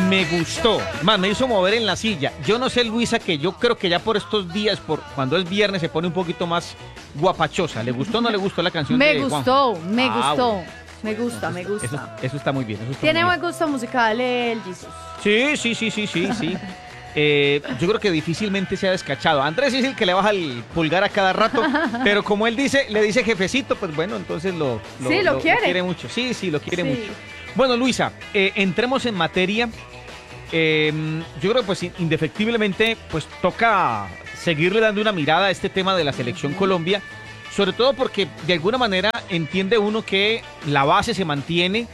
Me gustó, más me hizo mover en la silla. Yo no sé, Luisa, que yo creo que ya por estos días, por cuando es viernes, se pone un poquito más guapachosa. ¿Le gustó o no le gustó la canción Me de gustó, Juanjo? me gustó. Bueno. Me gusta, me gusta. Eso está muy bien. Eso está Tiene muy buen bien. gusto musical el Jesus. Sí. Yo creo que difícilmente se ha descachado. Andrés es el que le baja el pulgar a cada rato, pero como él dice, le dice jefecito, pues bueno, entonces lo quiere mucho. Sí, lo quiere mucho. Bueno, Luisa, entremos en materia. Yo creo que pues indefectiblemente pues toca seguirle dando una mirada a este tema de la selección Colombia, sobre todo porque de alguna manera entiende uno que la base se mantiene.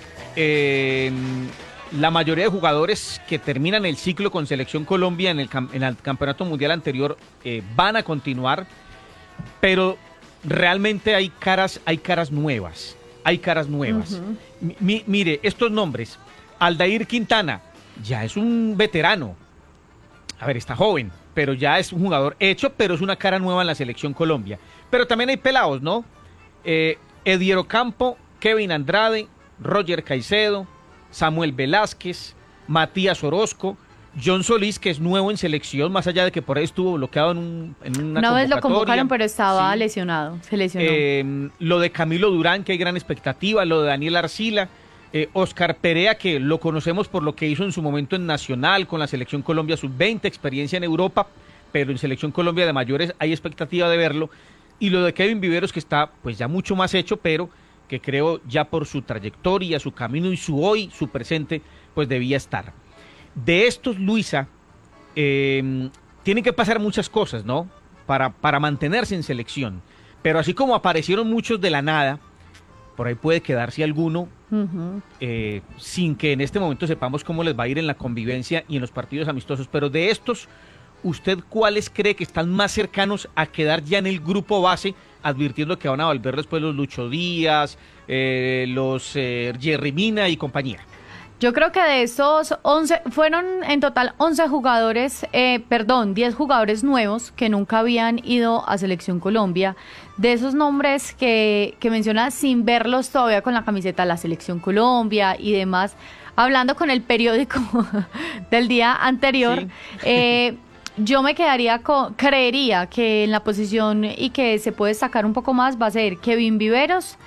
La mayoría de jugadores que terminan el ciclo con Selección Colombia en el Campeonato Mundial anterior van a continuar, pero realmente hay caras nuevas. Uh-huh. Mire, estos nombres: Aldair Quintana, ya es un veterano. A ver, está joven, pero ya es un jugador hecho, pero es una cara nueva en la Selección Colombia. Pero también hay pelados, ¿no? Edier Ocampo, Kevin Andrade, Roger Caicedo, Samuel Velázquez, Matías Orozco, John Solís, que es nuevo en selección, más allá de que por ahí estuvo bloqueado en una vez lo convocatoria. convocaron, pero estaba lesionado, se lesionó. Lo de Camilo Durán, que hay gran expectativa, lo de Daniel Arcila, Oscar Perea, que lo conocemos por lo que hizo en su momento en Nacional, con la Selección Colombia Sub-20, experiencia en Europa, pero en Selección Colombia de mayores hay expectativa de verlo, y lo de Kevin Viveros, que está pues ya mucho más hecho, pero que creo ya por su trayectoria, su camino y su presente, pues debía estar. De estos, Luisa, tienen que pasar muchas cosas, ¿no? Para mantenerse en selección. Pero así como aparecieron muchos de la nada, por ahí puede quedarse alguno, uh-huh, sin que en este momento sepamos cómo les va a ir en la convivencia y en los partidos amistosos. Pero de estos, ¿usted cuáles cree que están más cercanos a quedar ya en el grupo base, advirtiendo que van a volver después los Lucho Díaz, los Jerry Mina y compañía? Yo creo que de esos 11, fueron en total 11 jugadores, 10 jugadores nuevos que nunca habían ido a Selección Colombia. De esos nombres que menciona sin verlos todavía con la camiseta de la Selección Colombia y demás, hablando con el periódico del día anterior, sí. Yo me creería que en la posición y que se puede destacar un poco más va a ser Kevin Viveros.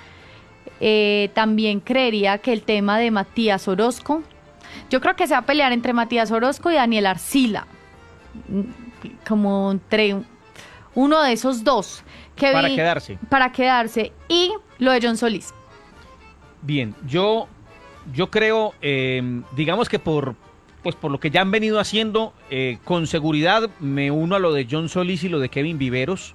También creería que el tema de Matías Orozco, yo creo que se va a pelear entre Matías Orozco y Daniel Arcila, como entre uno de esos dos. Para quedarse. Y lo de John Solís. Bien, yo creo, digamos que por lo que ya han venido haciendo, con seguridad me uno a lo de John Solís y lo de Kevin Viveros.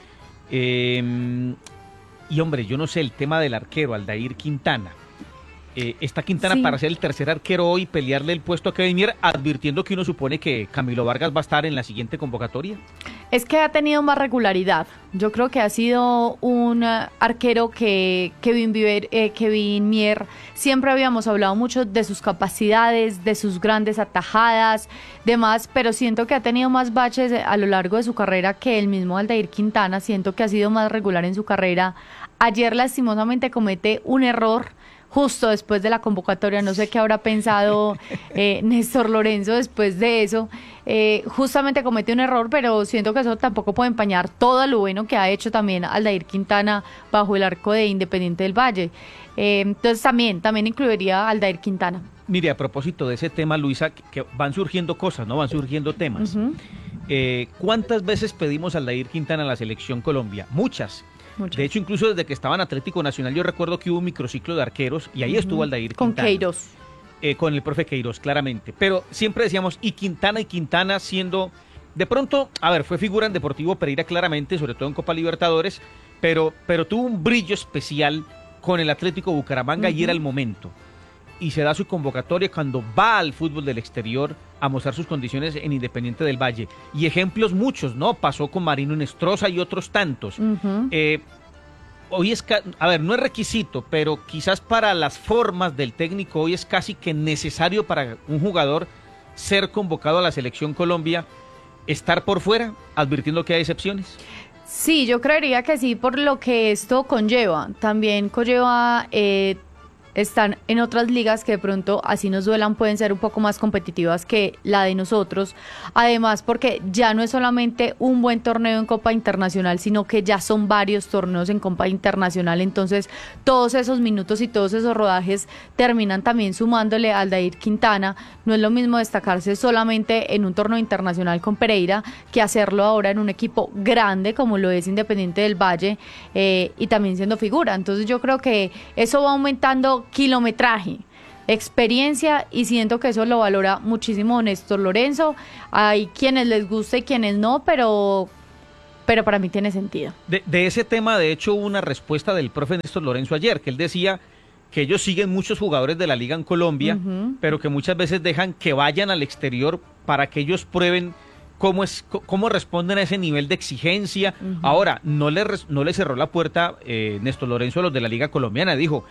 Y hombre, yo no sé, el tema del arquero, Aldair Quintana. Está Quintana sí, para ser el tercer arquero hoy, pelearle el puesto a Kevin Mier, advirtiendo que uno supone que Camilo Vargas va a estar en la siguiente convocatoria. Es que ha tenido más regularidad. Yo creo que ha sido un arquero que Kevin Mier, siempre habíamos hablado mucho de sus capacidades, de sus grandes atajadas, demás, pero siento que ha tenido más baches a lo largo de su carrera que el mismo Aldair Quintana. Siento que ha sido más regular en su carrera. Ayer lastimosamente comete un error justo después de la convocatoria, no sé qué habrá pensado Néstor Lorenzo después de eso, justamente comete un error, pero siento que eso tampoco puede empañar todo lo bueno que ha hecho también Aldair Quintana bajo el arco de Independiente del Valle. Entonces también incluiría a Aldair Quintana. Mire, a propósito de ese tema, Luisa, que van surgiendo cosas, ¿no? Van surgiendo temas. Uh-huh. ¿Cuántas veces pedimos a Aldair Quintana a la Selección Colombia? Muchas. De hecho, incluso desde que estaba en Atlético Nacional, yo recuerdo que hubo un microciclo de arqueros y ahí estuvo Aldair Quintana. Con Queiroz. Con el profe Queiroz, claramente. Pero siempre decíamos, y Quintana siendo, de pronto, a ver, fue figura en Deportivo Pereira claramente, sobre todo en Copa Libertadores, pero tuvo un brillo especial con el Atlético Bucaramanga y era el momento. Y se da su convocatoria cuando va al fútbol del exterior a mostrar sus condiciones en Independiente del Valle. Y ejemplos muchos, ¿no? Pasó con Marino Nestroza y otros tantos. Uh-huh. Hoy no es requisito, pero quizás para las formas del técnico hoy es casi que necesario para un jugador ser convocado a la Selección Colombia, estar por fuera, advirtiendo que hay excepciones. Sí, yo creería que sí, por lo que esto conlleva. También conlleva están en otras ligas que de pronto, así nos duelan, pueden ser un poco más competitivas que la de nosotros. Además, porque ya no es solamente un buen torneo en Copa Internacional, sino que ya son varios torneos en Copa Internacional. Entonces, todos esos minutos y todos esos rodajes terminan también sumándole al Aldair Quintana. No es lo mismo destacarse solamente en un torneo internacional con Pereira que hacerlo ahora en un equipo grande como lo es Independiente del Valle, y también siendo figura. Entonces yo creo que eso va aumentando kilometraje, experiencia, y siento que eso lo valora muchísimo Néstor Lorenzo. Hay quienes les gusta y quienes no, pero para mí tiene sentido. De ese tema, de hecho, hubo una respuesta del profe Néstor Lorenzo ayer, que él decía que ellos siguen muchos jugadores de la liga en Colombia, pero que muchas veces dejan que vayan al exterior para que ellos prueben cómo responden a ese nivel de exigencia. Ahora, no le cerró la puerta Néstor Lorenzo a los de la liga colombiana. Dijo,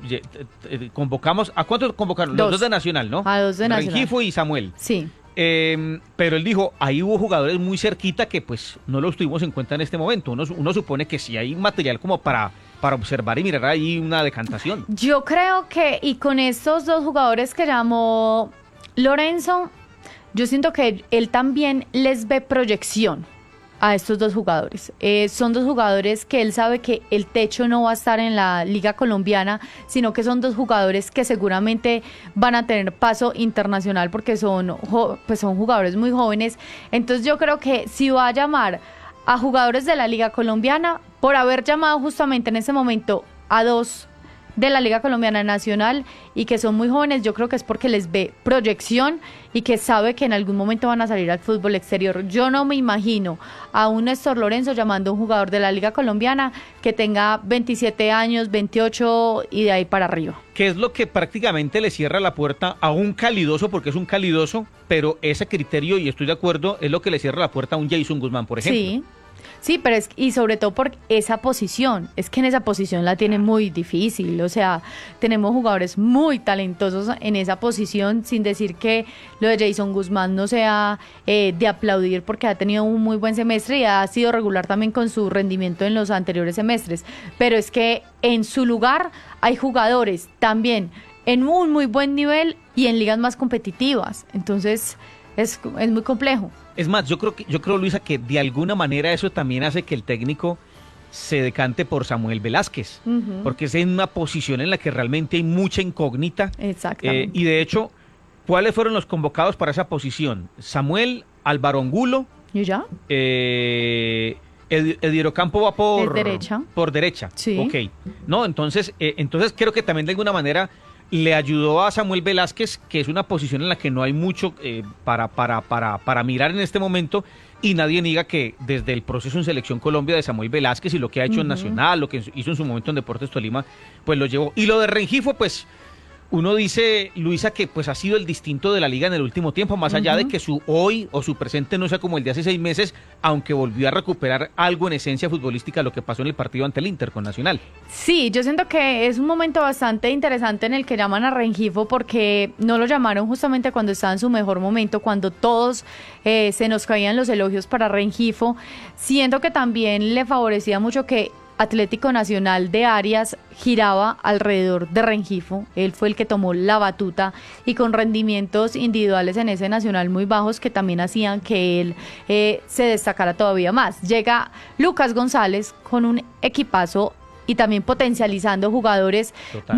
convocamos, ¿a cuántos convocaron? Los dos de Nacional, ¿no? A dos de Nacional. Rengifo y Samuel. Sí. Pero él dijo, ahí hubo jugadores muy cerquita que pues no los tuvimos en cuenta en este momento. Uno supone que sí hay material como para observar y mirar ahí una decantación. Yo creo que, y con estos dos jugadores que llamó Lorenzo, yo siento que él también les ve proyección a estos dos jugadores. Son dos jugadores que él sabe que el techo no va a estar en la liga colombiana, sino que son dos jugadores que seguramente van a tener paso internacional porque son jugadores muy jóvenes. Entonces yo creo que si va a llamar a jugadores de la liga colombiana, por haber llamado justamente en ese momento a dos de la Liga Colombiana Nacional y que son muy jóvenes, yo creo que es porque les ve proyección y que sabe que en algún momento van a salir al fútbol exterior. Yo no me imagino a un Néstor Lorenzo llamando a un jugador de la Liga Colombiana que tenga 27 años, 28 y de ahí para arriba. Que es lo que prácticamente le cierra la puerta a un calidoso, porque es un calidoso, pero ese criterio, y estoy de acuerdo, es lo que le cierra la puerta a un Jason Guzmán, por ejemplo. Sí, pero y sobre todo por esa posición, es que en esa posición la tiene muy difícil, o sea, tenemos jugadores muy talentosos en esa posición, sin decir que lo de Jason Guzmán no sea de aplaudir porque ha tenido un muy buen semestre y ha sido regular también con su rendimiento en los anteriores semestres, pero es que en su lugar hay jugadores también en un muy buen nivel y en ligas más competitivas, entonces es muy complejo. Es más, yo creo, Luisa, que de alguna manera eso también hace que el técnico se decante por Samuel Velázquez, porque es en una posición en la que realmente hay mucha incógnita. Exactamente. Y de hecho, ¿cuáles fueron los convocados para esa posición? Samuel, Álvaro Angulo. ¿Y ya? Ediero Campo va por derecha. Por derecha. Sí. Ok. No, entonces creo que también de alguna manera le ayudó a Samuel Velázquez, que es una posición en la que no hay mucho para mirar en este momento, y nadie niega que desde el proceso en Selección Colombia de Samuel Velázquez y lo que ha hecho en Nacional, lo que hizo en su momento en Deportes Tolima, pues lo llevó. Y lo de Rengifo, pues uno dice, Luisa, que pues ha sido el distinto de la liga en el último tiempo, más allá de que su hoy o su presente no sea como el de hace 6 meses, aunque volvió a recuperar algo en esencia futbolística lo que pasó en el partido ante el Inter con Nacional. Sí, yo siento que es un momento bastante interesante en el que llaman a Rengifo, porque no lo llamaron justamente cuando estaba en su mejor momento, cuando todos se nos caían los elogios para Rengifo. Siento que también le favorecía mucho que Atlético Nacional de Arias giraba alrededor de Rengifo. Él fue el que tomó la batuta y con rendimientos individuales en ese Nacional muy bajos que también hacían que él se destacara todavía más. Llega Lucas González con un equipazo y también potencializando jugadores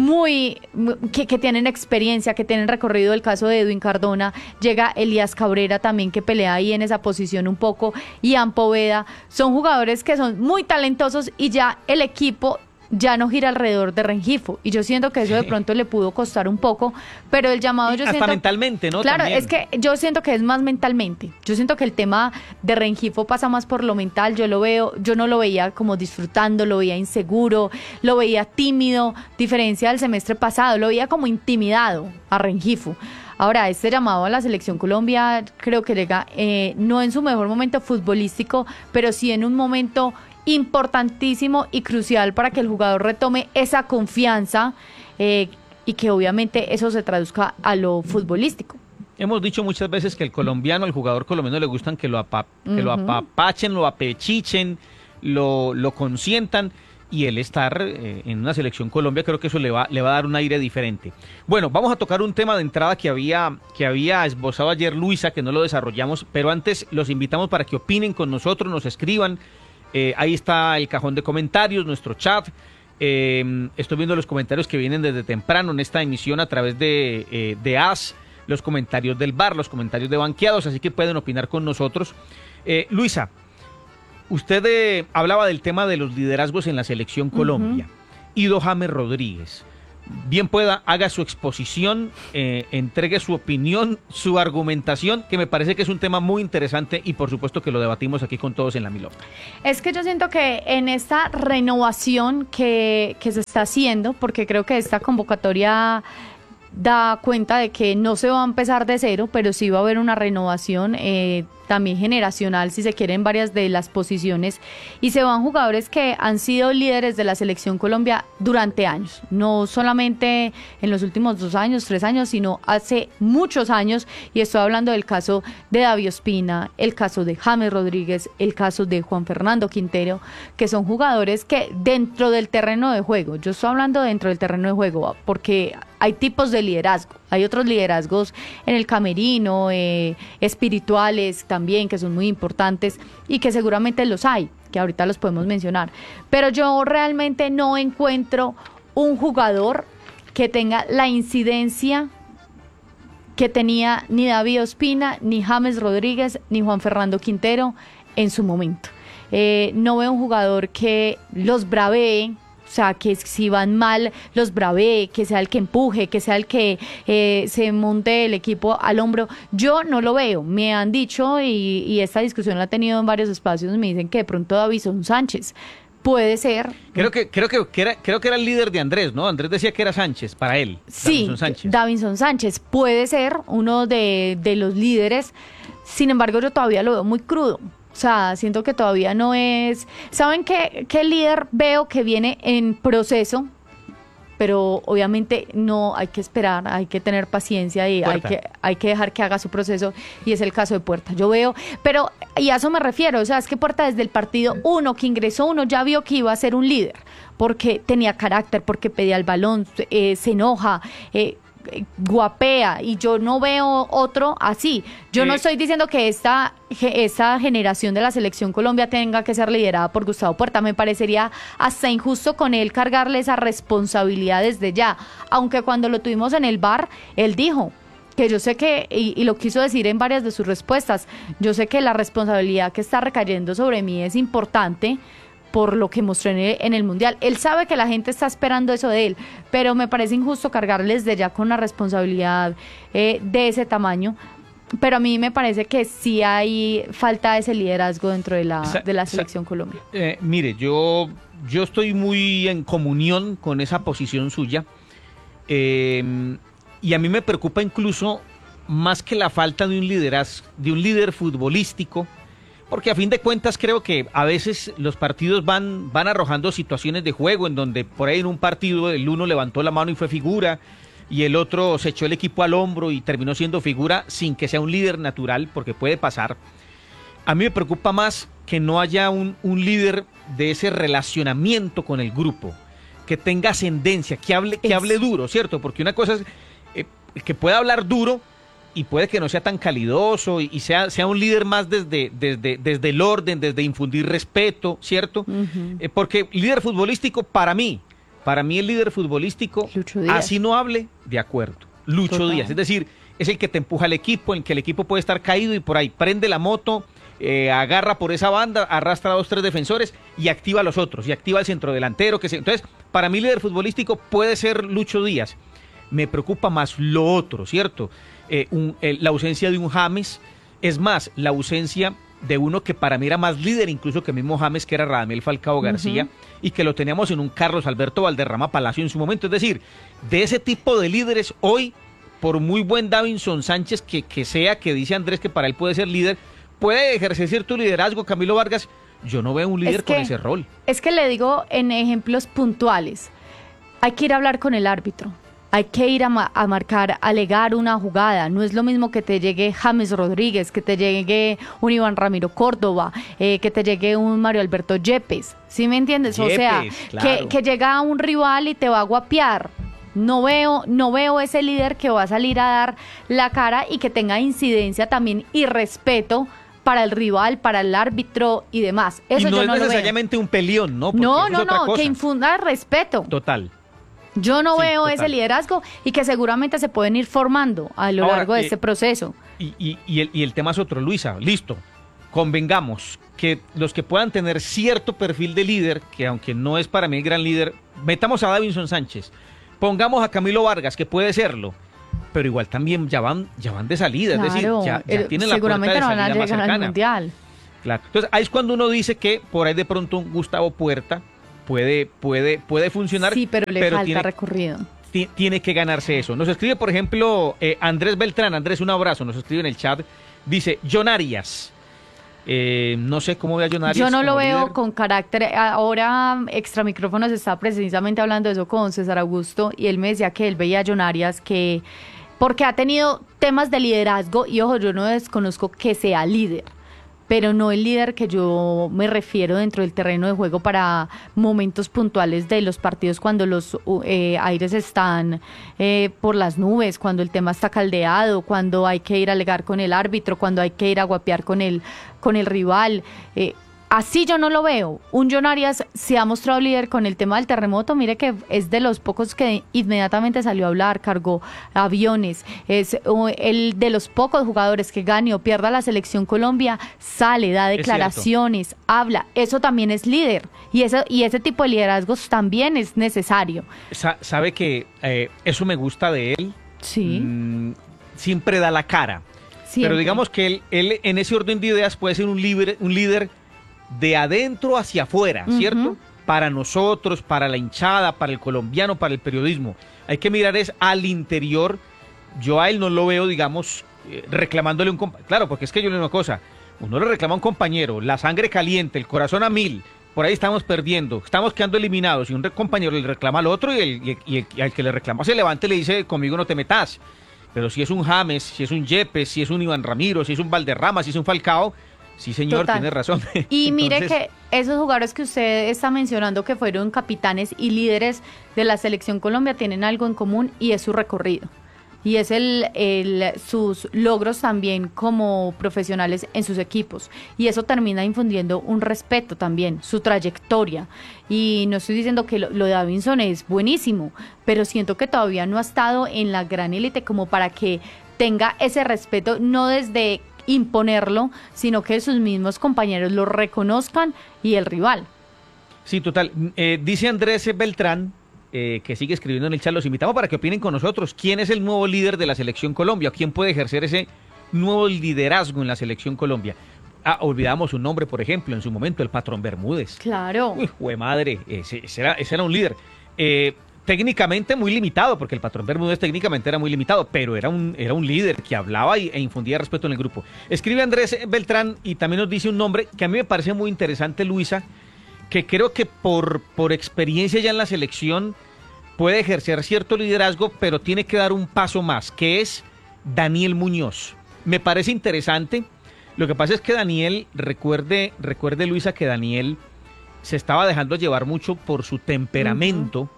que tienen experiencia, que tienen recorrido. El caso de Edwin Cardona, llega Elías Cabrera también, que pelea ahí en esa posición un poco, y Poveda. Son jugadores que son muy talentosos y ya el equipo ya no gira alrededor de Rengifo, y yo siento que eso de pronto le pudo costar un poco, pero el llamado yo hasta siento... mentalmente, ¿no? Claro, También. es que yo siento que es más mentalmente, yo siento que el tema de Rengifo pasa más por lo mental. Yo no lo veía como disfrutando, lo veía inseguro, lo veía tímido, diferencia del semestre pasado, lo veía como intimidado a Rengifo. Ahora, este llamado a la Selección Colombia creo que llega no en su mejor momento futbolístico, pero sí en un momento importantísimo y crucial para que el jugador retome esa confianza y que obviamente eso se traduzca a lo futbolístico. Hemos dicho muchas veces que al jugador colombiano le gustan que lo apapachen, lo apechichen, lo consientan, y él estar en una selección Colombia, creo que eso le va a dar un aire diferente. Bueno, vamos a tocar un tema de entrada que había esbozado ayer Luisa, que no lo desarrollamos, pero antes los invitamos para que opinen con nosotros, nos escriban. Ahí está el cajón de comentarios, nuestro chat. Estoy viendo los comentarios que vienen desde temprano en esta emisión a través de AS, los comentarios del bar, los comentarios de banqueados, así que pueden opinar con nosotros. Luisa, usted hablaba del tema de los liderazgos en la selección Colombia. Ido James Rodríguez, bien pueda, haga su exposición, entregue su opinión, su argumentación, que me parece que es un tema muy interesante y por supuesto que lo debatimos aquí con todos en la Milonga. Es que yo siento que en esta renovación que se está haciendo, porque creo que esta convocatoria da cuenta de que no se va a empezar de cero, pero sí va a haber una renovación también generacional, si se quiere, en varias de las posiciones, y se van jugadores que han sido líderes de la selección Colombia durante años, no solamente en los últimos 2 años, 3 años, sino hace muchos años, y estoy hablando del caso de David Ospina, el caso de James Rodríguez, el caso de Juan Fernando Quintero, que son jugadores que dentro del terreno de juego, yo estoy hablando dentro del terreno de juego, porque hay tipos de liderazgo, hay otros liderazgos en el camerino, espirituales también, que son muy importantes y que seguramente los hay, que ahorita los podemos mencionar. Pero yo realmente no encuentro un jugador que tenga la incidencia que tenía ni David Ospina, ni James Rodríguez, ni Juan Fernando Quintero en su momento. No veo un jugador que los bravee, o sea, que si van mal los bravee, que sea el que empuje, que sea el que se monte el equipo al hombro. Yo no lo veo. Me han dicho, y esta discusión la he tenido en varios espacios, me dicen que de pronto Davinson Sánchez puede ser. Creo que era el líder de Andrés, ¿no? Andrés decía que era Sánchez, para él. Sí, Davinson Sánchez puede ser uno de los líderes. Sin embargo, yo todavía lo veo muy crudo. O sea, siento que todavía no es... ¿Saben qué líder veo que viene en proceso? Pero obviamente no, hay que esperar, hay que tener paciencia y hay que dejar que haga su proceso, y es el caso de Puerta. Yo veo, pero y a eso me refiero, o sea, es que Puerta desde el partido 1 que ingresó, uno ya vio que iba a ser un líder, porque tenía carácter, porque pedía el balón, se enoja, guapea, y yo no veo otro así. Yo no estoy diciendo que esta generación de la selección Colombia tenga que ser liderada por Gustavo Puerta. Me parecería hasta injusto con él cargarle esa responsabilidad desde ya, aunque cuando lo tuvimos en el bar, él dijo que yo sé que, y lo quiso decir en varias de sus respuestas, yo sé que la responsabilidad que está recayendo sobre mí es importante por lo que mostré en el Mundial. Él sabe que la gente está esperando eso de él, pero me parece injusto cargarles de ya con una responsabilidad de ese tamaño. Pero a mí me parece que sí hay falta de ese liderazgo dentro de la selección Colombia. Mire, yo estoy muy en comunión con esa posición suya, y a mí me preocupa incluso más que la falta de un liderazgo, de un líder futbolístico, porque a fin de cuentas creo que a veces los partidos van arrojando situaciones de juego en donde por ahí en un partido el uno levantó la mano y fue figura, y el otro se echó el equipo al hombro y terminó siendo figura sin que sea un líder natural, porque puede pasar. A mí me preocupa más que no haya un líder de ese relacionamiento con el grupo, que tenga ascendencia, que hable duro, ¿cierto? Porque una cosa es que pueda hablar duro, y puede que no sea tan calidoso y sea un líder más desde el orden, desde infundir respeto, ¿cierto? Porque líder futbolístico, para mí el líder futbolístico, así no hable, de acuerdo, Lucho Díaz, es decir, es el que te empuja al equipo, en que el equipo puede estar caído y por ahí prende la moto, agarra por esa banda, arrastra a 2, 3 defensores y activa a los otros, y activa al centrodelantero. Entonces, para mí líder futbolístico puede ser Lucho Díaz. Me preocupa más lo otro, ¿cierto? La ausencia de un James, es más, la ausencia de uno que para mí era más líder incluso que el mismo James, que era Radamel Falcao García, y que lo teníamos en un Carlos Alberto Valderrama Palacio en su momento. Es decir, de ese tipo de líderes hoy, por muy buen Davinson Sánchez que sea, que dice Andrés que para él puede ser líder, puede ejercer cierto liderazgo, Camilo Vargas, yo no veo un líder con ese rol. Es que le digo en ejemplos puntuales, hay que ir a hablar con el árbitro. hay que ir a marcar, a alegar una jugada. No es lo mismo que te llegue James Rodríguez, que te llegue un Iván Ramiro Córdoba, que te llegue un Mario Alberto Yepes. ¿Sí me entiendes? Yepes, o sea, claro. que llega un rival y te va a guapear. No veo ese líder que va a salir a dar la cara y que tenga incidencia también y respeto para el rival, para el árbitro y demás. Eso y no yo es no necesariamente un peleón, ¿no? Porque No, eso es otra cosa. que infunda respeto. Total. Yo no veo total. ese liderazgo y que seguramente se pueden ir formando a lo largo de este proceso. Y el tema es otro, Luisa, listo. Convengamos que los que puedan tener cierto perfil de líder, que aunque no es para mí el gran líder, metamos a Davinson Sánchez, pongamos a Camilo Vargas, que puede serlo, pero igual también ya van de salida, Claro, es decir, ya tienen la puerta de seguramente no van a salida más llegar al cercana. Mundial. Claro. Entonces, ahí es cuando uno dice que por ahí de pronto un Gustavo Puerta puede funcionar. Sí, pero le falta tiene, recorrido. Tiene que ganarse eso. Nos escribe, por ejemplo, Andrés Beltrán. Andrés, un abrazo. Nos escribe en el chat. Dice, John Arias. No sé cómo ve a John Arias. Yo no lo veo líder. con carácter. Ahora, extra micrófonos, está precisamente hablando de eso con César Augusto y él me decía que él veía a John Arias que, porque ha tenido temas de liderazgo y ojo, yo no desconozco que sea líder, pero no el líder que yo me refiero dentro del terreno de juego para momentos puntuales de los partidos cuando los aires están por las nubes, cuando el tema está caldeado, cuando hay que ir a alegar con el árbitro, cuando hay que ir a guapear con el rival. Así yo no lo veo. Un John Arias se ha mostrado líder con el tema del terremoto. Mire que es de los pocos que inmediatamente salió a hablar, cargó aviones. Es el de los pocos jugadores que gane o pierda la selección Colombia, sale, da declaraciones, habla. Eso también es líder. Y ese tipo de liderazgos también es necesario. ¿Sabe que eso me gusta de él? Sí. Siempre da la cara. Siempre. Pero digamos que él en ese orden de ideas puede ser un líder de adentro hacia afuera, ¿cierto? Para nosotros, para la hinchada, para el colombiano, para el periodismo. Hay que mirar es al interior. Yo a él no lo veo, digamos, reclamándole un compañero. Claro, porque es que yo le digo una cosa. Uno le reclama a un compañero, la sangre caliente, el corazón a 1000. Por ahí estamos perdiendo, estamos quedando eliminados. Y un compañero le reclama al otro y al que le reclama se levanta y le dice, conmigo no te metas. Pero si es un James, si es un Yepes, si es un Iván Ramiro, si es un Valderrama, si es un Falcao... Sí, señor, Total. tiene razón. Y mire Entonces, que esos jugadores que usted está mencionando que fueron capitanes y líderes de la selección Colombia tienen algo en común y es su recorrido. Y es sus logros también como profesionales en sus equipos. Y eso termina infundiendo un respeto también, su trayectoria. Y no estoy diciendo que lo de Davinson es buenísimo, pero siento que todavía no ha estado en la gran élite como para que tenga ese respeto, no desde imponerlo, sino que sus mismos compañeros lo reconozcan y el rival. Sí, total. Dice Andrés Beltrán, que sigue escribiendo en el chat, los invitamos para que opinen con nosotros. ¿Quién es el nuevo líder de la Selección Colombia? ¿Quién puede ejercer ese nuevo liderazgo en la Selección Colombia? Olvidamos un nombre, por ejemplo, en su momento, el Patrón Bermúdez. Claro. Uy, jue madre, ese era un líder. Técnicamente muy limitado, porque el Patrón Bermúdez técnicamente era muy limitado, pero era un líder que hablaba e infundía respeto en el grupo. Escribe Andrés Beltrán y también nos dice un nombre que a mí me parece muy interesante, Luisa, que creo que por experiencia ya en la selección puede ejercer cierto liderazgo, pero tiene que dar un paso más, que es Daniel Muñoz. Me parece interesante. Lo que pasa es que Daniel, recuerde Luisa, que Daniel se estaba dejando llevar mucho por su temperamento.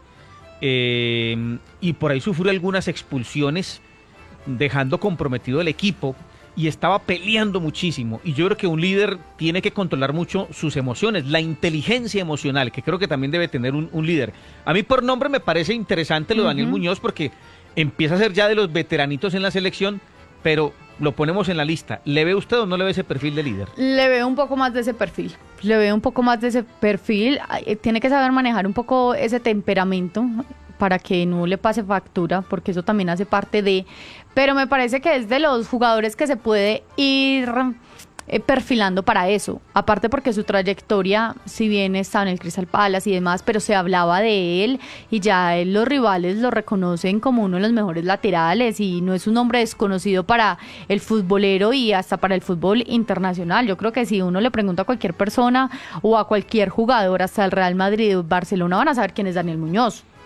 Y por ahí sufrió algunas expulsiones, dejando comprometido el equipo y estaba peleando muchísimo. Y yo creo que un líder tiene que controlar mucho sus emociones, la inteligencia emocional, que creo que también debe tener un líder. A mí por nombre me parece interesante lo de Daniel Muñoz, porque empieza a ser ya de los veteranitos en la selección, pero lo ponemos en la lista. ¿Le ve usted o no le ve ese perfil de líder? Le veo un poco más de ese perfil. Tiene que saber manejar un poco ese temperamento para que no le pase factura, porque eso también hace parte de... Pero me parece que es de los jugadores que se puede ir perfilando para eso. Aparte porque su trayectoria, si bien está en el Crystal Palace y demás, pero se hablaba de él y ya los rivales lo reconocen como uno de los mejores laterales y no es un nombre desconocido para el futbolero y hasta para el fútbol internacional. Yo creo que si uno le pregunta a cualquier persona o a cualquier jugador, hasta el Real Madrid o Barcelona, van a saber quién es Daniel Muñoz.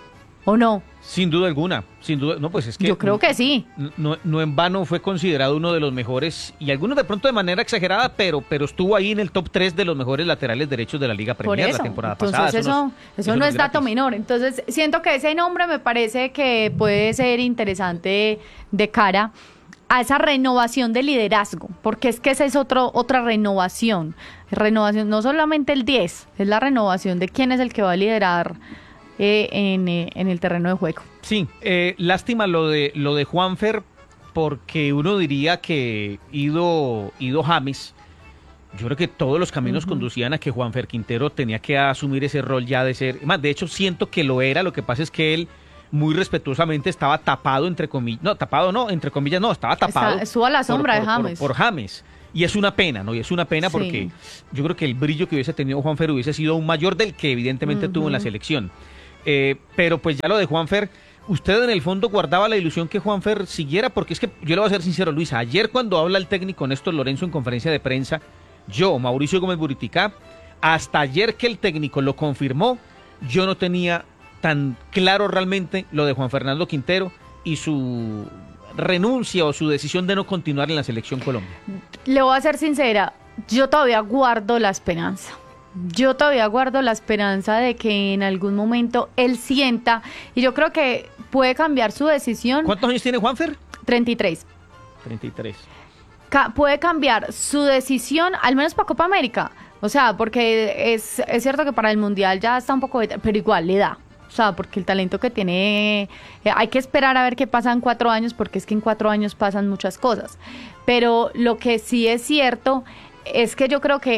¿o no? Sin duda alguna, sin duda. No, pues es que Yo creo que sí. no en vano fue considerado uno de los mejores, y algunos de pronto de manera exagerada, pero estuvo ahí en el top 3 de los mejores laterales derechos de la Liga Por Premier eso. la temporada Entonces pasada. eso no es dato gratis. menor. Entonces siento que ese nombre me parece que puede ser interesante de cara a esa renovación de liderazgo, porque es que esa es otra renovación. Renovación, no solamente el 10, es la renovación de quién es el que va a liderar en el terreno de juego. Sí, lástima lo de Juanfer, porque uno diría que ido James, yo creo que todos los caminos conducían a que Juanfer Quintero tenía que asumir ese rol ya de ser, más de hecho siento que lo era, lo que pasa es que él muy respetuosamente estaba tapado, entre comillas, estaba tapado. Estuvo a la sombra de James. Por James. Y es una pena, ¿no? Y es una pena porque yo creo que el brillo que hubiese tenido Juanfer hubiese sido aún mayor del que evidentemente tuvo en la selección. Pero pues ya lo de Juanfer, usted en el fondo guardaba la ilusión que Juanfer siguiera, porque es que yo le voy a ser sincero, Luisa, ayer cuando habla el técnico Néstor Lorenzo en conferencia de prensa, yo, Mauricio Gómez Buriticá, hasta ayer que el técnico lo confirmó, yo no tenía tan claro realmente lo de Juan Fernando Quintero y su renuncia o su decisión de no continuar en la selección Colombia. Le voy a ser sincera, yo todavía guardo la esperanza. Yo todavía guardo la esperanza de que en algún momento él sienta, y yo creo que puede cambiar su decisión. ¿Cuántos años tiene Juanfer? 33. 33. Puede cambiar su decisión, al menos para Copa América. O sea, porque es cierto que para el Mundial ya está un poco, pero igual le da. O sea, porque el talento que tiene, hay que esperar a ver qué pasa en 4 años, porque es que en 4 años pasan muchas cosas. Pero lo que sí es cierto es que yo creo que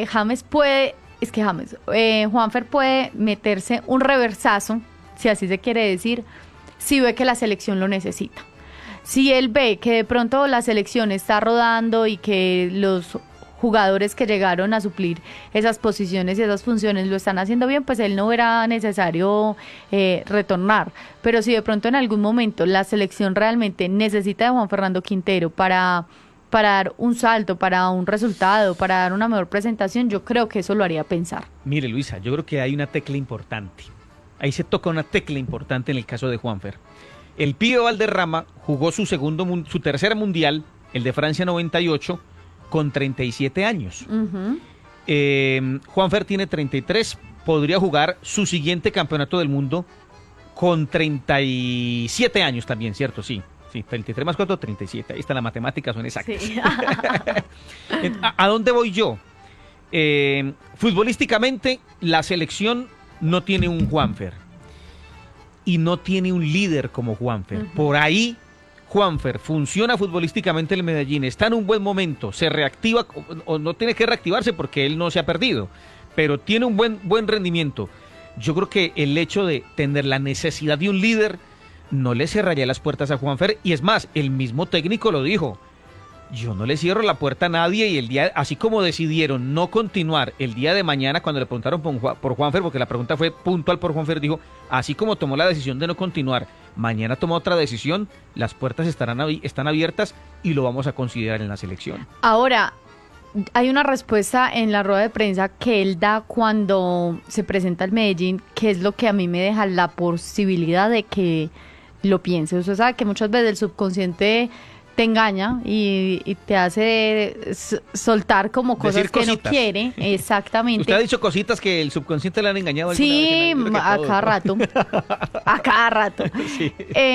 Juanfer puede meterse un reversazo, si así se quiere decir, si ve que la selección lo necesita. Si él ve que de pronto la selección está rodando y que los jugadores que llegaron a suplir esas posiciones y esas funciones lo están haciendo bien, pues él no verá necesario retornar. Pero si de pronto en algún momento la selección realmente necesita de Juan Fernando Quintero para dar un salto, para un resultado, para dar una mejor presentación, yo creo que eso lo haría pensar. Mire, Luisa, yo creo que hay una tecla importante. Ahí se toca una tecla importante en el caso de Juanfer. El pibe Valderrama jugó su tercer mundial, el de Francia 98, con 37 años. Juanfer tiene 33, podría jugar su siguiente campeonato del mundo con 37 años también, ¿cierto? Sí, 33 más 4, 37. Ahí está, la matemática, son exactas. Sí. ¿A dónde voy yo? Futbolísticamente, la selección no tiene un Juanfer y no tiene un líder como Juanfer. Por ahí Juanfer funciona futbolísticamente en el Medellín, está en un buen momento, se reactiva, o no tiene que reactivarse porque él no se ha perdido, pero tiene un buen rendimiento. Yo creo que el hecho de tener la necesidad de un líder no le cerraría las puertas a Juanfer, y es más, el mismo técnico lo dijo: yo no le cierro la puerta a nadie, y así como decidieron no continuar el día de mañana cuando le preguntaron por Juanfer, porque la pregunta fue puntual por Juanfer, dijo, así como tomó la decisión de no continuar, mañana toma otra decisión, las puertas están abiertas y lo vamos a considerar en la selección. Ahora, hay una respuesta en la rueda de prensa que él da cuando se presenta al Medellín, que es lo que a mí me deja la posibilidad de que lo piense. Usted sabe que muchas veces el subconsciente te engaña y te hace soltar como cosas que no quiere. Exactamente. Usted ha dicho cositas que el subconsciente le han engañado. Sí, a cada rato. A cada rato. Sí.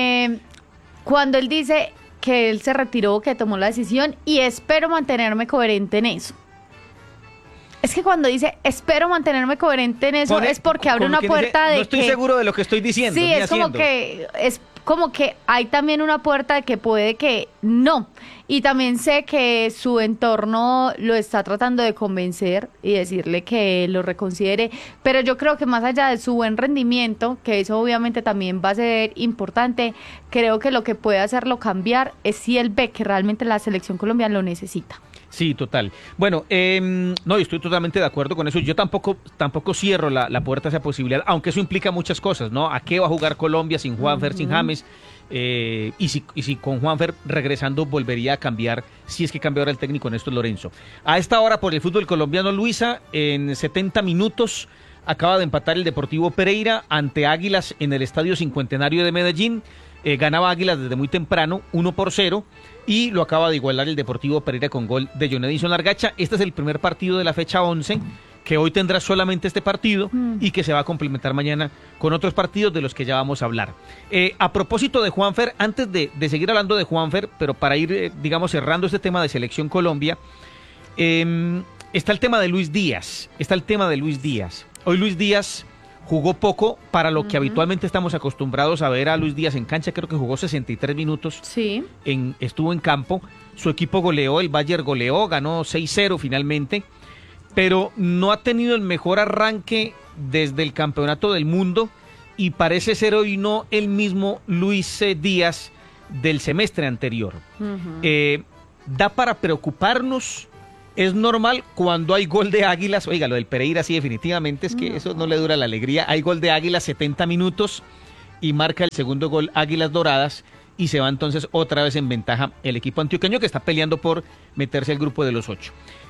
Cuando él dice que él se retiró, que tomó la decisión, y espero mantenerme coherente en eso. Es que cuando dice espero mantenerme coherente en eso, es porque abre una puerta de no estoy seguro de lo que estoy diciendo. Sí, es como que hay también una puerta de que puede que no. Y también sé que su entorno lo está tratando de convencer y decirle que lo reconsidere, pero yo creo que más allá de su buen rendimiento, que eso obviamente también va a ser importante, creo que lo que puede hacerlo cambiar es si él ve que realmente la selección colombiana lo necesita. Sí, total. Bueno, no, estoy totalmente de acuerdo con eso. Yo tampoco cierro la puerta a esa posibilidad, aunque eso implica muchas cosas, ¿no? ¿A qué va a jugar Colombia sin Juanfer, sin James? Y si con Juanfer regresando volvería a cambiar, si es que cambia ahora el técnico Néstor Lorenzo. A esta hora por el fútbol colombiano, Luisa, en 70 minutos acaba de empatar el Deportivo Pereira ante Águilas en el Estadio Cincuentenario de Medellín. Ganaba Águilas desde muy temprano, 1-0, y lo acaba de igualar el Deportivo Pereira con gol de John Edison Largacha. Este es el primer partido de la fecha 11, que hoy tendrá solamente este partido y que se va a complementar mañana con otros partidos de los que ya vamos a hablar. A propósito de Juanfer, antes de seguir hablando de Juanfer, pero para ir, digamos, cerrando este tema de Selección Colombia, está el tema de Luis Díaz. Hoy Luis Díaz jugó poco para lo que habitualmente estamos acostumbrados a ver a Luis Díaz en cancha. Creo que jugó 63 minutos. Sí. Estuvo en campo. Su equipo goleó, el Bayern goleó, ganó 6-0 finalmente, pero no ha tenido el mejor arranque desde el Campeonato del Mundo y parece ser hoy no el mismo Luis Díaz del semestre anterior. Da para preocuparnos. Es normal cuando hay gol de Águilas. Oiga, lo del Pereira sí, definitivamente es que eso no le dura la alegría. Hay gol de Águilas, 70 minutos, y marca el segundo gol Águilas Doradas, y se va entonces otra vez en ventaja el equipo antioqueño, que está peleando por meterse al grupo de los 8.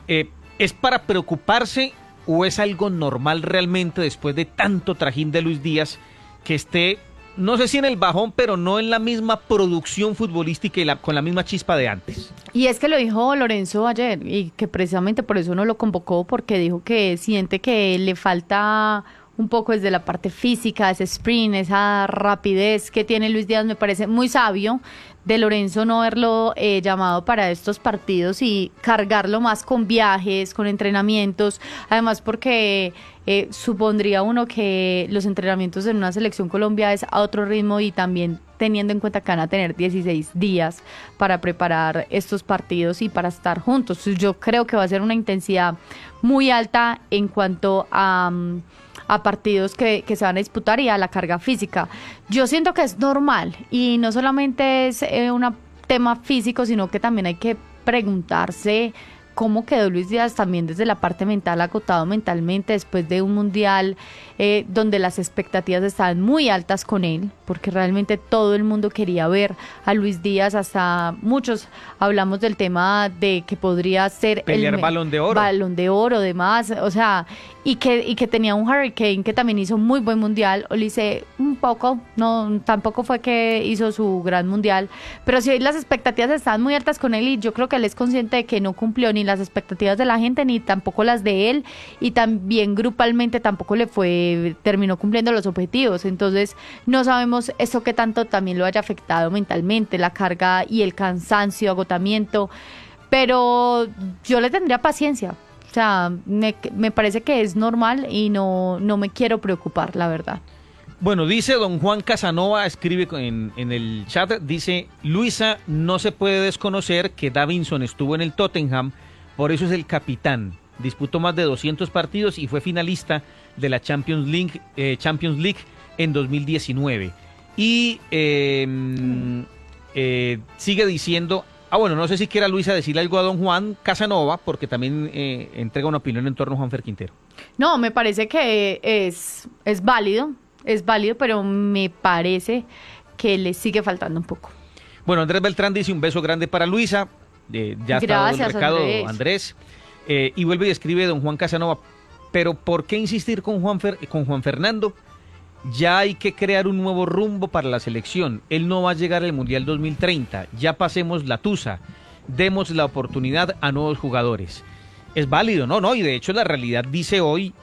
¿Es para preocuparse o es algo normal realmente después de tanto trajín de Luis Díaz que esté, no sé si en el bajón, pero no en la misma producción futbolística y con la misma chispa de antes? Y es que lo dijo Lorenzo ayer, y que precisamente por eso no lo convocó, porque dijo que siente que le falta un poco desde la parte física, ese sprint, esa rapidez que tiene Luis Díaz. Me parece muy sabio de Lorenzo no haberlo llamado para estos partidos y cargarlo más con viajes, con entrenamientos, además porque supondría uno que los entrenamientos en una selección Colombia es a otro ritmo, y también teniendo en cuenta que van a tener 16 días para preparar estos partidos y para estar juntos. Yo creo que va a ser una intensidad muy alta en cuanto a partidos que se van a disputar y a la carga física. Yo siento que es normal, y no solamente es un tema físico, sino que también hay que preguntarse cómo quedó Luis Díaz también desde la parte mental, agotado mentalmente después de un mundial donde las expectativas estaban muy altas con él, porque realmente todo el mundo quería ver a Luis Díaz, hasta muchos hablamos del tema de que podría ser pelear Balón de Oro, demás, o sea, y que tenía un Harry Kane que también hizo muy buen mundial. Olise un poco, no, tampoco fue que hizo su gran mundial, pero sí las expectativas estaban muy altas con él, y yo creo que él es consciente de que no cumplió ni las expectativas de la gente ni tampoco las de él, y también grupalmente tampoco terminó cumpliendo los objetivos. Entonces no sabemos eso que tanto también lo haya afectado mentalmente, la carga y el cansancio, agotamiento, pero yo le tendría paciencia. O sea, me parece que es normal y no me quiero preocupar, la verdad. Bueno, dice don Juan Casanova, escribe en el chat, dice: Luisa, no se puede desconocer que Davinson estuvo en el Tottenham, por eso es el capitán. Disputó más de 200 partidos y fue finalista de la Champions League en 2019. Y sigue diciendo... bueno, no sé si quiera Luisa decirle algo a don Juan Casanova, porque también entrega una opinión en torno a Juanfer Quintero. No, me parece que es válido, pero me parece que le sigue faltando un poco. Bueno, Andrés Beltrán dice: un beso grande para Luisa. Ya está dado el recado, Andrés. Y vuelve y escribe don Juan Casanova: pero ¿por qué insistir con Juan Fernando? Ya hay que crear un nuevo rumbo para la selección. Él no va a llegar al Mundial 2030. Ya pasemos la tusa. Demos la oportunidad a nuevos jugadores. Es válido, ¿no? Y de hecho la realidad dice hoy,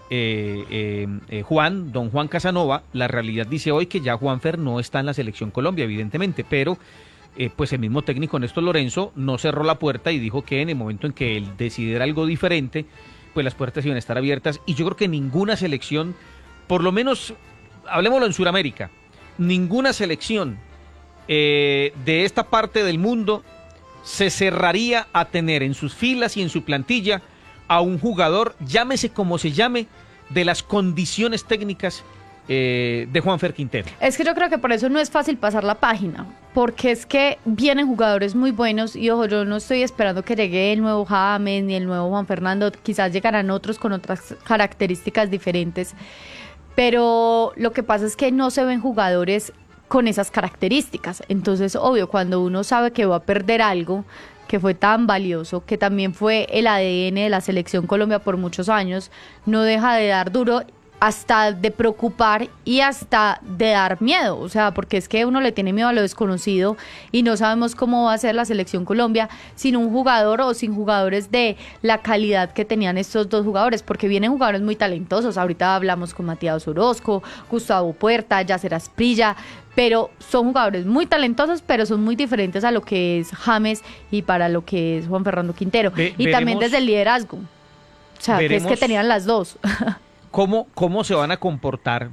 don Juan Casanova, la realidad dice hoy que ya Juanfer no está en la selección Colombia, evidentemente, pero pues el mismo técnico Néstor Lorenzo no cerró la puerta y dijo que en el momento en que él decidiera algo diferente, pues las puertas iban a estar abiertas. Y yo creo que ninguna selección, por lo menos... hablemoslo en Sudamérica, ninguna selección de esta parte del mundo se cerraría a tener en sus filas y en su plantilla a un jugador, llámese como se llame, de las condiciones técnicas de Juanfer Quintero. Es que yo creo que por eso no es fácil pasar la página, porque es que vienen jugadores muy buenos, y ojo, yo no estoy esperando que llegue el nuevo James ni el nuevo Juan Fernando, quizás llegarán otros con otras características diferentes, pero lo que pasa es que no se ven jugadores con esas características. Entonces, obvio, cuando uno sabe que va a perder algo que fue tan valioso, que también fue el ADN de la Selección Colombia por muchos años, no deja de dar duro, hasta de preocupar y hasta de dar miedo, o sea, porque es que uno le tiene miedo a lo desconocido y no sabemos cómo va a ser la selección Colombia sin un jugador o sin jugadores de la calidad que tenían estos dos jugadores, porque vienen jugadores muy talentosos. Ahorita hablamos con Matías Orozco, Gustavo Puerta, Yacer Asprilla, pero son jugadores muy talentosos, pero son muy diferentes a lo que es James y para lo que es Juan Fernando Quintero. Y también desde el liderazgo, o sea, que es que tenían las dos. ¿Cómo se van a comportar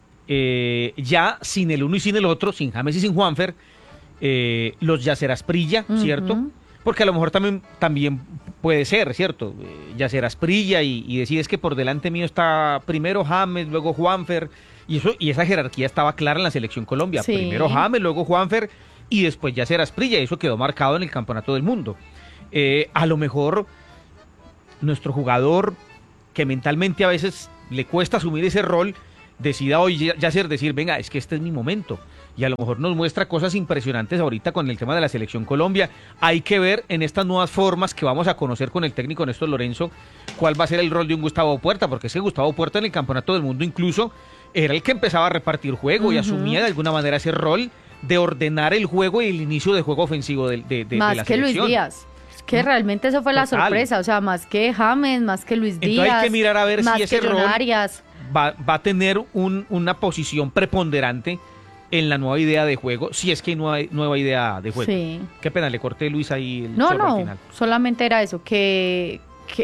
ya sin el uno y sin el otro, sin James y sin Juanfer, los Yacer Asprilla, ¿cierto? Porque a lo mejor también puede ser, ¿cierto? Yacer Asprilla y decir es que por delante mío está primero James, luego Juanfer, y esa jerarquía estaba clara en la selección Colombia. Sí. Primero James, luego Juanfer y después Yacer Asprilla, y eso quedó marcado en el Campeonato del Mundo. A lo mejor nuestro jugador, que mentalmente a veces le cuesta asumir ese rol, decida hoy Yacer decir, venga, es que este es mi momento. Y a lo mejor nos muestra cosas impresionantes ahorita con el tema de la selección Colombia. Hay que ver en estas nuevas formas que vamos a conocer con el técnico Néstor Lorenzo cuál va a ser el rol de un Gustavo Puerta, porque ese Gustavo Puerta en el Campeonato del Mundo incluso era el que empezaba a repartir juego y asumía de alguna manera ese rol de ordenar el juego y el inicio de juego ofensivo de la selección. Más que Luis Díaz. Que realmente eso fue la sorpresa, o sea, más que James, más que Luis Díaz. Entonces hay que mirar a ver si ese rol Arias va a tener una posición preponderante en la nueva idea de juego, si es que hay nueva idea de juego. Sí. Qué pena, le corté, Luis, ahí el chorro al final. Solamente era eso, que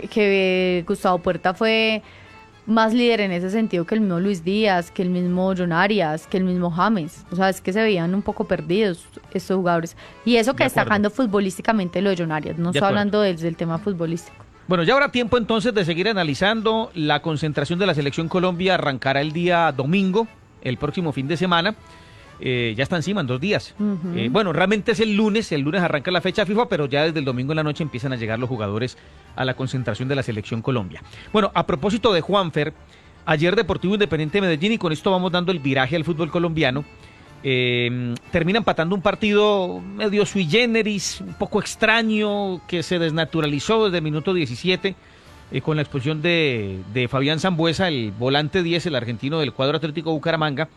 Gustavo Puerta fue más líder en ese sentido que el mismo Luis Díaz, que el mismo John Arias, que el mismo James. O sea, es que se veían un poco perdidos estos jugadores. Y eso que destacando futbolísticamente lo de John Arias, no está hablando del tema futbolístico. Bueno, ya habrá tiempo entonces de seguir analizando. La concentración de la Selección Colombia arrancará el día domingo, el próximo fin de semana. Ya está encima en 2 días. Bueno, realmente es el lunes arranca la fecha FIFA, pero ya desde el domingo en la noche empiezan a llegar los jugadores a la concentración de la Selección Colombia. Bueno, a propósito de Juanfer, ayer Deportivo Independiente de Medellín, y con esto vamos dando el viraje al fútbol colombiano, termina empatando un partido medio sui generis, un poco extraño, que se desnaturalizó desde el minuto 17, con la expulsión de Fabián Sambueza, el volante 10, el argentino del cuadro Atlético Bucaramanga.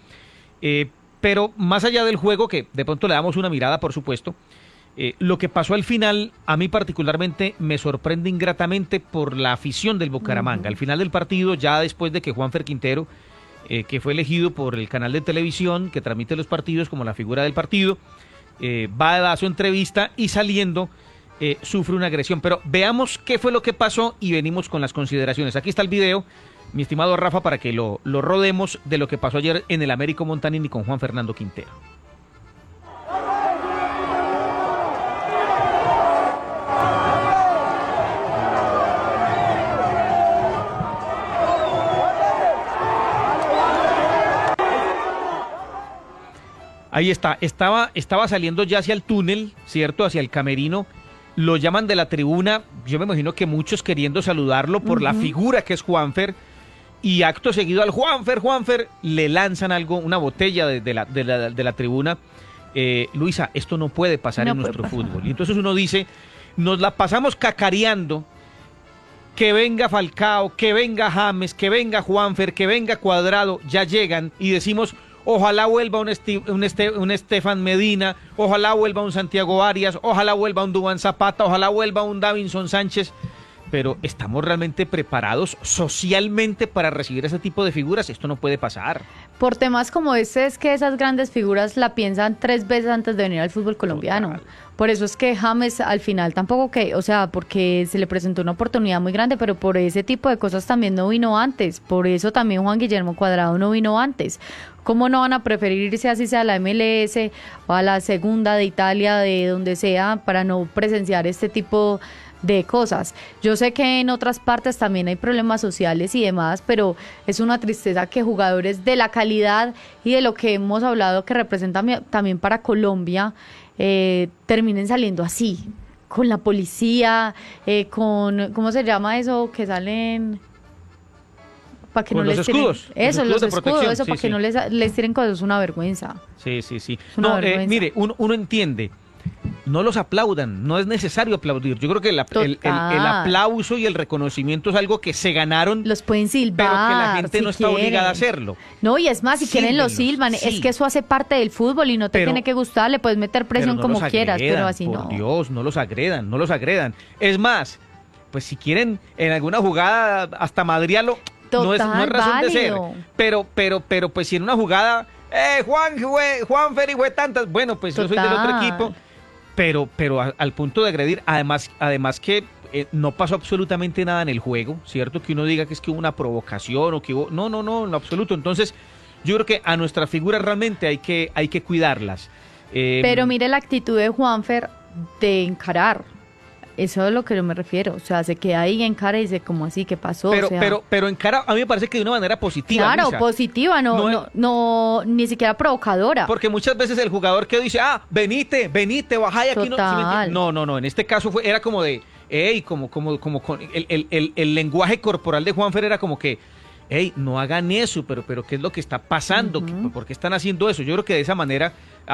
Pero más allá del juego, que de pronto le damos una mirada, por supuesto, lo que pasó al final, a mí particularmente me sorprende ingratamente por la afición del Bucaramanga. Al final del partido, ya después de que Juanfer Quintero, que fue elegido por el canal de televisión que transmite los partidos como la figura del partido, va a dar su entrevista y saliendo sufre una agresión. Pero veamos qué fue lo que pasó y venimos con las consideraciones. Aquí está el video, mi estimado Rafa, para que lo rodemos de lo que pasó ayer en el Américo Montanini con Juan Fernando Quintero. Ahí está, estaba saliendo ya hacia el túnel, ¿cierto? Hacia el camerino. Lo llaman de la tribuna, yo me imagino que muchos queriendo saludarlo por la figura que es Juanfer. Y acto seguido al Juanfer, le lanzan algo, una botella de la tribuna. Luisa, esto no puede pasar en nuestro fútbol. Y entonces uno dice, nos la pasamos cacareando, que venga Falcao, que venga James, que venga Juanfer, que venga Cuadrado, ya llegan y decimos, ojalá vuelva un Estefan Medina, ojalá vuelva un Santiago Arias, ojalá vuelva un Duván Zapata, ojalá vuelva un Davinson Sánchez. Pero ¿estamos realmente preparados socialmente para recibir ese tipo de figuras? Esto no puede pasar. Por temas como este es que esas grandes figuras la piensan 3 veces antes de venir al fútbol colombiano. Total. Por eso es que James al final tampoco porque se le presentó una oportunidad muy grande, pero por ese tipo de cosas también no vino antes. Por eso también Juan Guillermo Cuadrado no vino antes. ¿Cómo no van a preferir irse así sea a la MLS o a la segunda de Italia, de donde sea, para no presenciar este tipo de cosas? Yo sé que en otras partes también hay problemas sociales y demás, pero es una tristeza que jugadores de la calidad y de lo que hemos hablado que representan también para Colombia terminen saliendo así, con la policía, con, ¿cómo se llama eso? Que salen para que con no los les escudos, tiren, eso, los escudos, eso, sí, para que no les tiren cosas, es una vergüenza. Sí. Una vergüenza. Mire, uno entiende no los aplaudan, no es necesario aplaudir. Yo creo que el aplauso y el reconocimiento es algo que se ganaron, los pueden silbar, pero que la gente si no está quieren. obligada a hacerlo. No, y es más, si quieren lo silban, sí. es que eso hace parte del fútbol y no te tiene que gustar, le puedes meter presión no como los quieras, agredan, pero así por no. Dios, no los agredan, no los agredan. Es más, pues si quieren en alguna jugada hasta madriarlo, no es razón válido. de ser, pero pues si en una jugada, Juan Feri fue tantas, bueno, pues yo soy del otro equipo, pero al punto de agredir, además que no pasó absolutamente nada en el juego, ¿cierto? Que uno diga que es que hubo una provocación o que hubo, no, en lo absoluto. Entonces, yo creo que a nuestras figuras realmente hay que cuidarlas. Pero mire la actitud de Juanfer de encarar. Eso es a lo que yo me refiero. O sea, se queda ahí en cara y dice, ¿cómo así? ¿Qué pasó? Pero en cara, a mí me parece que de una manera positiva. Claro, Misa. Positiva, no, ni siquiera provocadora. Porque muchas veces el jugador que dice, venite, bajá y aquí Total. no. En este caso era como de, como el lenguaje corporal de Juanfer era como que, no hagan eso, pero ¿qué es lo que está pasando? ¿Por qué están haciendo eso? Yo creo que de esa manera